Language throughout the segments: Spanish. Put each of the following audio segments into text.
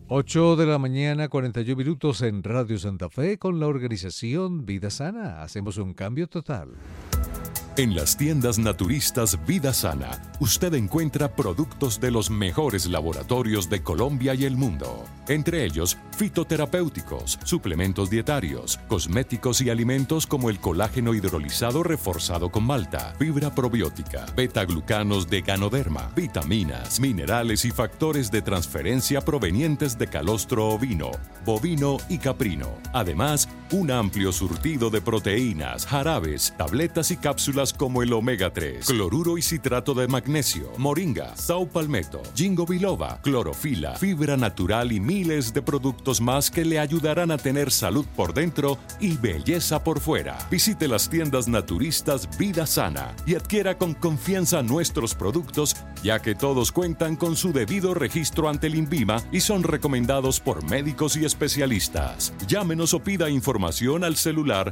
8 de la mañana, 41 minutos en Radio Santa Fe con la organización Vida Sana. Hacemos un cambio total. En las tiendas naturistas Vida Sana, usted encuentra productos de los mejores laboratorios de Colombia y el mundo. Entre ellos, fitoterapéuticos, suplementos dietarios, cosméticos y alimentos como el colágeno hidrolizado reforzado con malta, fibra probiótica, beta-glucanos de Ganoderma, vitaminas, minerales y factores de transferencia provenientes de calostro ovino, bovino y caprino. Además, un amplio surtido de proteínas, jarabes, tabletas y cápsulas como el omega 3, cloruro y citrato de magnesio, moringa, saupalmeto, ginkgo biloba, clorofila, fibra natural y miles de productos más que le ayudarán a tener salud por dentro y belleza por fuera. Visite las tiendas naturistas Vida Sana y adquiera con confianza nuestros productos, ya que todos cuentan con su debido registro ante el INVIMA y son recomendados por médicos y especialistas. Llámenos o pida información al celular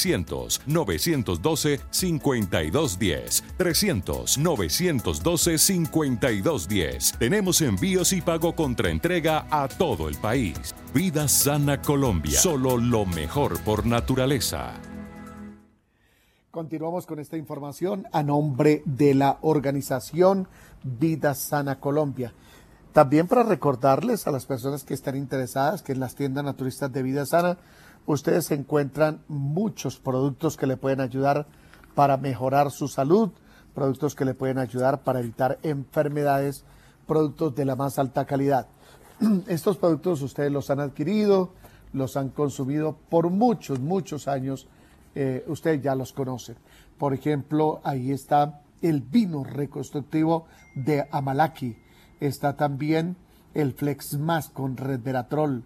300-912-5210. 300-912-5210. Tenemos envíos y pago contra entrega a todo el país. Vida Sana Colombia. Solo lo mejor por naturaleza. Continuamos con esta información a nombre de la organización Vida Sana Colombia. También para recordarles a las personas que están interesadas que en las tiendas naturistas de Vida Sana ustedes encuentran muchos productos que le pueden ayudar para mejorar su salud, productos que le pueden ayudar para evitar enfermedades, productos de la más alta calidad. Estos productos ustedes los han adquirido, los han consumido por muchos años, ustedes ya los conocen. Por ejemplo, ahí está el vino reconstructivo de Amalaki, está también el Flex Más con resveratrol,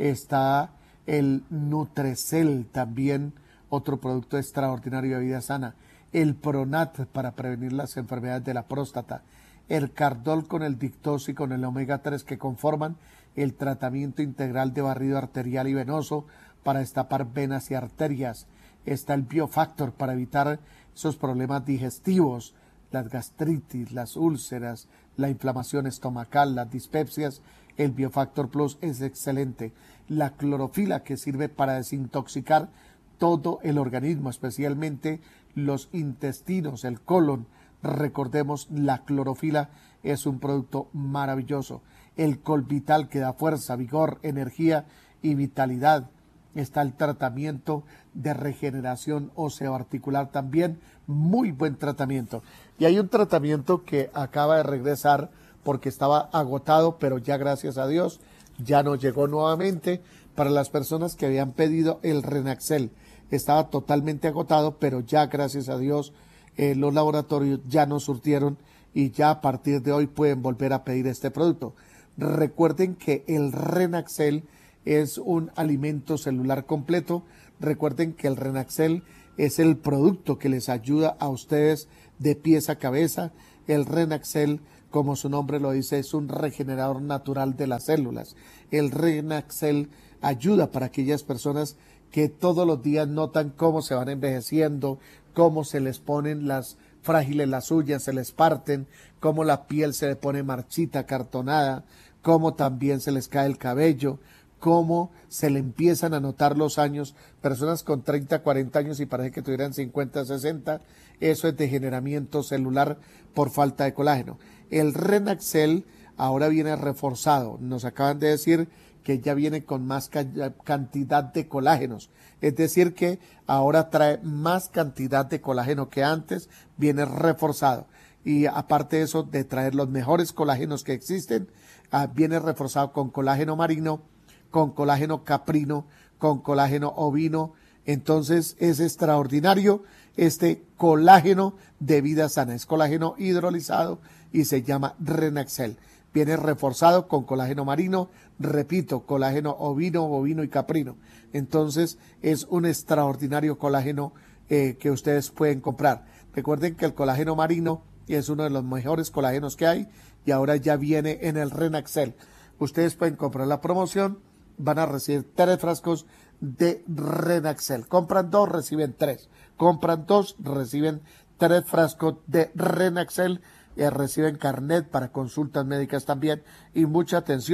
está el Nutrecel también, otro producto extraordinario de Vida Sana, el Pronat para prevenir las enfermedades de la próstata, el Cardol con el Dictos y con el omega 3 que conforman el tratamiento integral de barrido arterial y venoso para destapar venas y arterias, está el Biofactor para evitar esos problemas digestivos, las gastritis, las úlceras, la inflamación estomacal, las dispepsias. El Biofactor Plus es excelente, la clorofila que sirve para desintoxicar todo el organismo, especialmente los intestinos, el colon. Recordemos, la clorofila es un producto maravilloso. El Colvital que da fuerza, vigor, energía y vitalidad. Está el tratamiento de regeneración osteoarticular también, muy buen tratamiento. Y hay un tratamiento que acaba de regresar porque estaba agotado, pero ya gracias a Dios ya nos llegó nuevamente para las personas que habían pedido el Renaxel. Estaba totalmente agotado, pero ya gracias a Dios los laboratorios ya nos surtieron y ya a partir de hoy pueden volver a pedir este producto. Recuerden que el Renaxel es un alimento celular completo. Recuerden que el Renaxel es el producto que les ayuda a ustedes de pies a cabeza. El Renaxel, como su nombre lo dice, es un regenerador natural de las células. El Renaxel ayuda para aquellas personas que todos los días notan cómo se van envejeciendo, cómo se les ponen las frágiles las uñas, se les parten, cómo la piel se le pone marchita, cartonada, cómo también se les cae el cabello, cómo se le empiezan a notar los años, personas con 30, 40 años y parece que tuvieran 50, 60, eso es degeneramiento celular por falta de colágeno. El Renaxel ahora viene reforzado, nos acaban de decir que ya viene con más cantidad de colágenos, es decir que ahora trae más cantidad de colágeno que antes, viene reforzado y aparte de eso de traer los mejores colágenos que existen, viene reforzado con colágeno marino, con colágeno caprino, con colágeno ovino. Entonces es extraordinario este colágeno de Vida Sana, es colágeno hidrolizado y se llama Renaxel. Viene reforzado con colágeno marino, repito, colágeno ovino, bovino y caprino. Entonces es un extraordinario colágeno que ustedes pueden comprar. Recuerden que el colágeno marino es uno de los mejores colágenos que hay y ahora ya viene en el Renaxel. Ustedes pueden comprar la promoción, van a recibir 3 frascos de Renaxel. Compran 2, reciben 3. Compran 2, reciben 3 frascos de Renaxel. Reciben carnet para consultas médicas también y mucha atención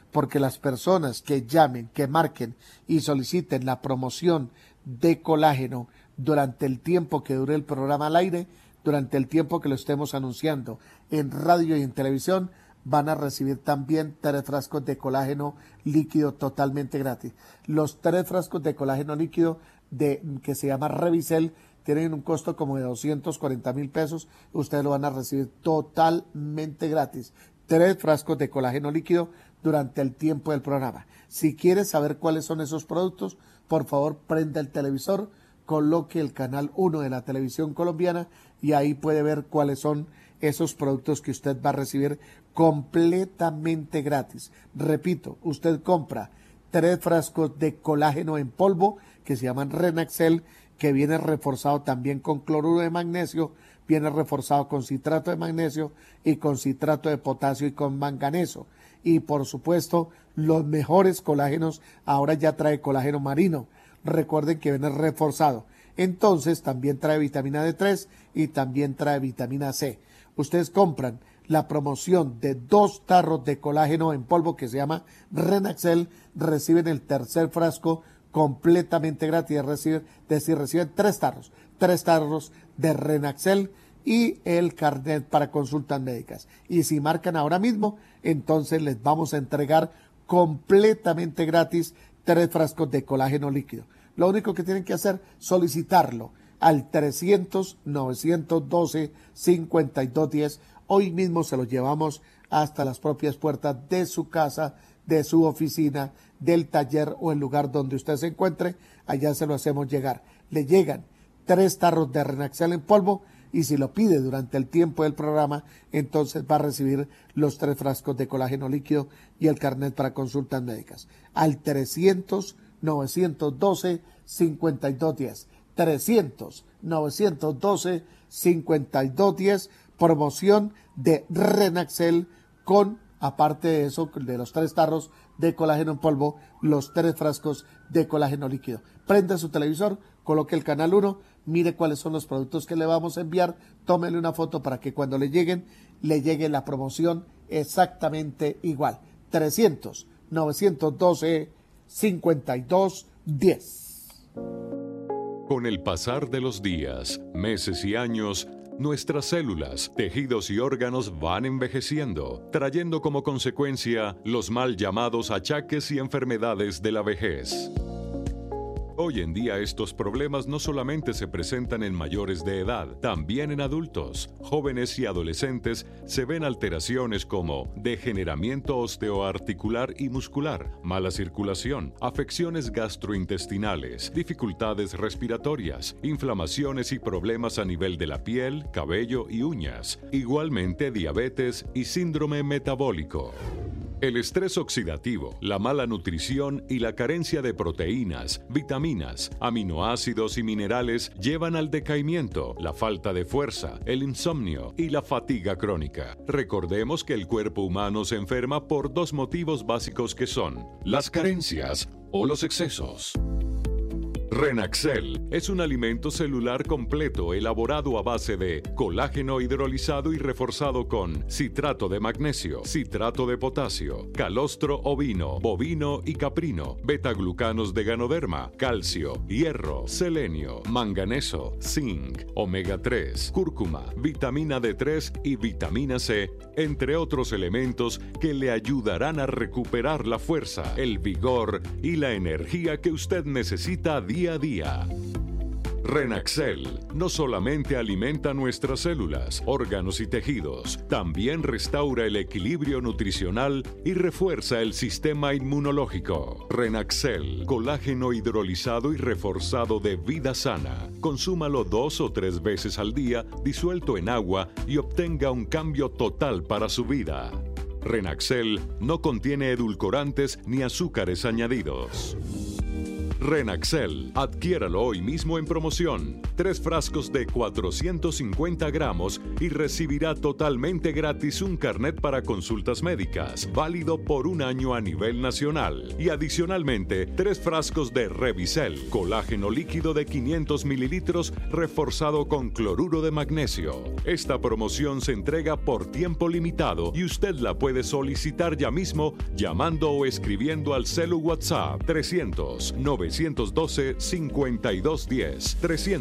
porque las personas que llamen, que marquen y soliciten la promoción de colágeno durante el tiempo que dure el programa al aire, durante el tiempo que lo estemos anunciando en radio y en televisión, van a recibir también 3 frascos de colágeno líquido totalmente gratis. Los 3 frascos de colágeno líquido que se llama Revicel tienen un costo como de 240,000 pesos. Ustedes lo van a recibir totalmente gratis. 3 frascos de colágeno líquido durante el tiempo del programa. Si quieres saber cuáles son esos productos, por favor prenda el televisor, coloque el canal 1 de la televisión colombiana y ahí puede ver cuáles son esos productos que usted va a recibir completamente gratis. Repito, usted compra 3 frascos de colágeno en polvo que se llaman Renaxel, que viene reforzado también con cloruro de magnesio, viene reforzado con citrato de magnesio y con citrato de potasio y con manganeso. Y por supuesto, los mejores colágenos, ahora ya trae colágeno marino. Recuerden que viene reforzado. Entonces también trae vitamina D3 y también trae vitamina C. Ustedes compran la promoción de 2 tarros de colágeno en polvo que se llama Renaxel, reciben el tercer frasco completamente gratis, es decir, reciben 3 tarros de Renaxel y el carnet para consultas médicas. Y si marcan ahora mismo, entonces les vamos a entregar completamente gratis 3 frascos de colágeno líquido. Lo único que tienen que hacer, solicitarlo al 300-912-5210. Hoy mismo se lo llevamos hasta las propias puertas de su casa, de su oficina, del taller o el lugar donde usted se encuentre. Allá se lo hacemos llegar. Le llegan 3 tarros de Renaxel en polvo y si lo pide durante el tiempo del programa, entonces va a recibir los 3 frascos de colágeno líquido y el carnet para consultas médicas. Al 300-912-5210. 300-912-5210. Promoción de Renaxel con, aparte de eso, de los 3 tarros de colágeno en polvo, los 3 frascos de colágeno líquido. Prenda su televisor, coloque el canal 1, mire cuáles son los productos que le vamos a enviar, tómele una foto para que cuando le llegue la promoción exactamente igual. 300-912-5210. Con el pasar de los días, meses y años, nuestras células, tejidos y órganos van envejeciendo, trayendo como consecuencia los mal llamados achaques y enfermedades de la vejez. Hoy en día estos problemas no solamente se presentan en mayores de edad, también en adultos, jóvenes y adolescentes se ven alteraciones como degeneramiento osteoarticular y muscular, mala circulación, afecciones gastrointestinales, dificultades respiratorias, inflamaciones y problemas a nivel de la piel, cabello y uñas, igualmente diabetes y síndrome metabólico. El estrés oxidativo, la mala nutrición y la carencia de proteínas, vitaminas, aminoácidos y minerales llevan al decaimiento, la falta de fuerza, el insomnio y la fatiga crónica. Recordemos que el cuerpo humano se enferma por 2 motivos básicos que son las carencias o los excesos. Renaxel es un alimento celular completo elaborado a base de colágeno hidrolizado y reforzado con citrato de magnesio, citrato de potasio, calostro ovino, bovino y caprino, betaglucanos de ganoderma, calcio, hierro, selenio, manganeso, zinc, omega 3, cúrcuma, vitamina D3 y vitamina C, entre otros elementos que le ayudarán a recuperar la fuerza, el vigor y la energía que usted necesita día a día. Renaxel no solamente alimenta nuestras células, órganos y tejidos, también restaura el equilibrio nutricional y refuerza el sistema inmunológico. Renaxel, colágeno hidrolizado y reforzado de Vida Sana. Consúmalo 2 o 3 veces al día, disuelto en agua y obtenga un cambio total para su vida. Renaxel no contiene edulcorantes ni azúcares añadidos. Renaxel, adquiéralo hoy mismo en promoción. 3 frascos de 450 gramos y recibirá totalmente gratis un carnet para consultas médicas, válido por un año a nivel nacional. Y adicionalmente, 3 frascos de Revisel, colágeno líquido de 500 mililitros reforzado con cloruro de magnesio. Esta promoción se entrega por tiempo limitado y usted la puede solicitar ya mismo llamando o escribiendo al celu WhatsApp 300-912-5210.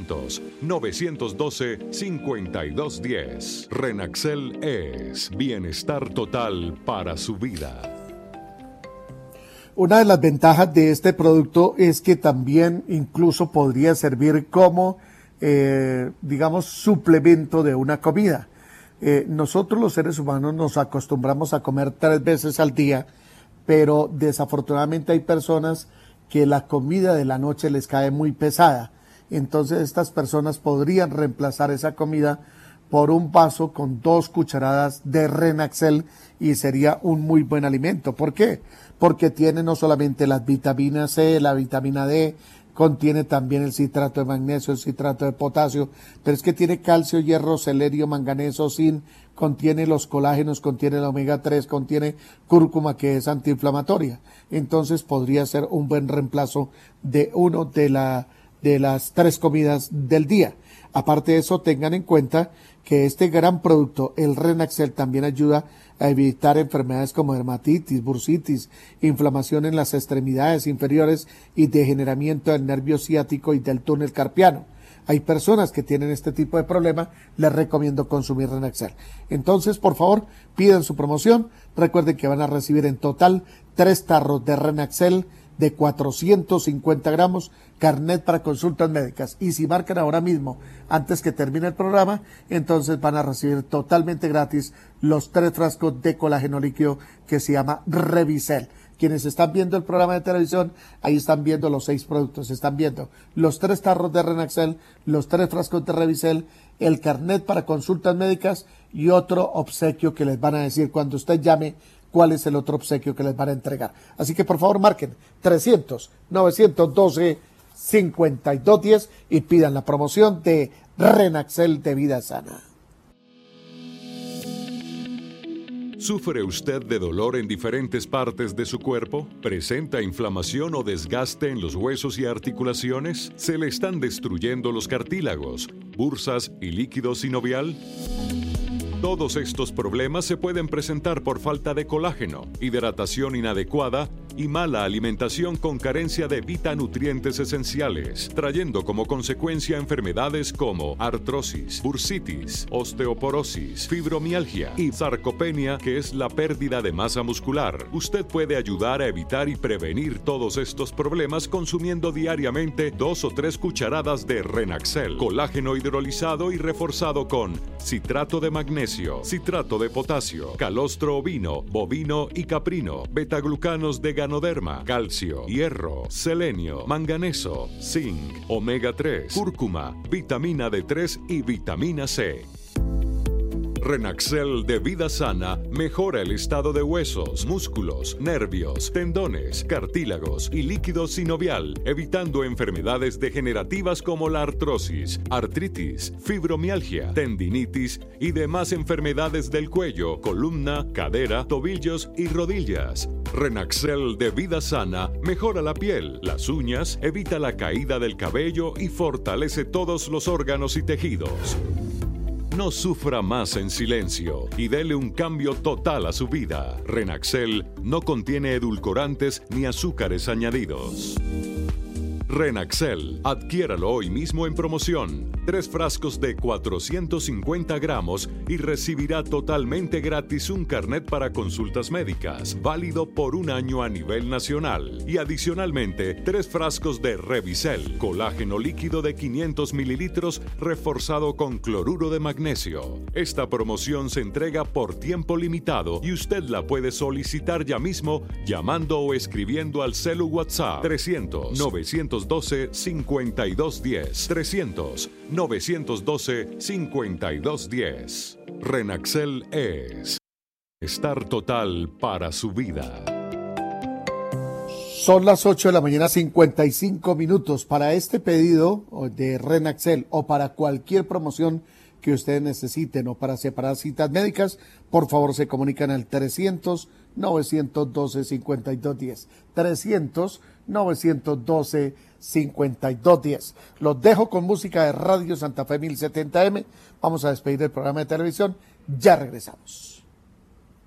300-912-5210. Renaxel es bienestar total para su vida. Una de las ventajas de este producto es que también incluso podría servir como, digamos, suplemento de una comida. Nosotros los seres humanos nos acostumbramos a comer 3 veces al día, pero desafortunadamente hay personas que la comida de la noche les cae muy pesada. Entonces estas personas podrían reemplazar esa comida por un vaso con 2 cucharadas de Renaxel y sería un muy buen alimento. ¿Por qué? Porque tiene no solamente las vitaminas C, la vitamina D, contiene también el citrato de magnesio, el citrato de potasio, pero es que tiene calcio, hierro, selenio, manganeso, zinc, contiene los colágenos, contiene el omega 3, contiene cúrcuma que es antiinflamatoria. Entonces podría ser un buen reemplazo de uno de las 3 comidas del día. Aparte de eso, tengan en cuenta que este gran producto, el Renaxel, también ayuda a evitar enfermedades como dermatitis, bursitis, inflamación en las extremidades inferiores y degeneramiento del nervio ciático y del túnel carpiano. Hay personas que tienen este tipo de problema, les recomiendo consumir Renaxel. Entonces, por favor, pidan su promoción. Recuerden que van a recibir en total 3 tarros de Renaxel de 450 gramos, carnet para consultas médicas. Y si marcan ahora mismo, antes que termine el programa, entonces van a recibir totalmente gratis los 3 frascos de colágeno líquido que se llama Revisel. Quienes están viendo el programa de televisión, ahí están viendo los 6 productos. Están viendo los 3 tarros de Renaxel, los 3 frascos de Revisel, el carnet para consultas médicas y otro obsequio que les van a decir cuando usted llame cuál es el otro obsequio que les van a entregar. Así que por favor marquen 300-912-5210 y pidan la promoción de Renaxel de Vida Sana. ¿Sufre usted de dolor en diferentes partes de su cuerpo? ¿Presenta inflamación o desgaste en los huesos y articulaciones? ¿Se le están destruyendo los cartílagos, bursas y líquido sinovial? Todos estos problemas se pueden presentar por falta de colágeno, hidratación inadecuada y mala alimentación con carencia de vitanutrientes esenciales, trayendo como consecuencia enfermedades como artrosis, bursitis, osteoporosis, fibromialgia y sarcopenia, que es la pérdida de masa muscular. Usted puede ayudar a evitar y prevenir todos estos problemas consumiendo diariamente 2 o 3 cucharadas de Renaxel, colágeno hidrolizado y reforzado con citrato de magnesio, citrato de potasio, calostro ovino, bovino y caprino, betaglucanos de ganoderma, calcio, hierro, selenio, manganeso, zinc, omega 3, cúrcuma, vitamina D3 y vitamina C. Renaxel de Vida Sana mejora el estado de huesos, músculos, nervios, tendones, cartílagos y líquido sinovial, evitando enfermedades degenerativas como la artrosis, artritis, fibromialgia, tendinitis y demás enfermedades del cuello, columna, cadera, tobillos y rodillas. Renaxel de Vida Sana mejora la piel, las uñas, evita la caída del cabello y fortalece todos los órganos y tejidos. No sufra más en silencio y dele un cambio total a su vida. Renaxel no contiene edulcorantes ni azúcares añadidos. Renaxel, adquiéralo hoy mismo en promoción. 3 frascos de 450 gramos y recibirá totalmente gratis un carnet para consultas médicas, válido por un año a nivel nacional. Y adicionalmente, 3 frascos de Revisel, colágeno líquido de 500 mililitros reforzado con cloruro de magnesio. Esta promoción se entrega por tiempo limitado y usted la puede solicitar ya mismo llamando o escribiendo al celu WhatsApp 300-912-5210. 300-912-5210. Renaxel es estar total para su vida. Son las 8 de la mañana, 55 minutos. Para este pedido de Renaxel o para cualquier promoción que ustedes necesiten o para separar citas médicas, por favor se comunican al 300-912-5210. 300-912-5210. Los dejo con música de Radio Santa Fe 1070M. Vamos a despedir el programa de televisión. Ya regresamos.